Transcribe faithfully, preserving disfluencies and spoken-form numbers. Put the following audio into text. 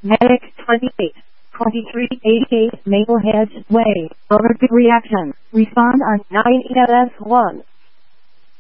Medic twenty-eight, twenty-three eighty-eight Maplehead Way. Allergic reaction. Respond on nine E L S one.